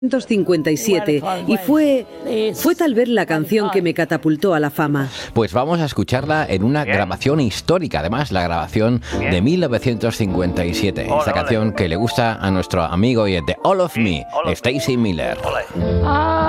1957 y fue tal vez la canción que me catapultó a la fama. Pues vamos a escucharla en una grabación histórica, además la grabación de 1957. Esta canción que le gusta a nuestro amigo y de All of Me, Stacy Miller.